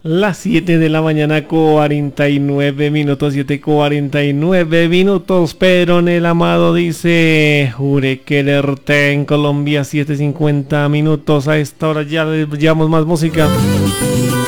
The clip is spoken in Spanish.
Las 7 de la mañana, 49 minutos, 7:49 minutos. Pero el amado dice: juré quererte. En Colombia, 7:50 minutos. A esta hora ya le llevamos más música.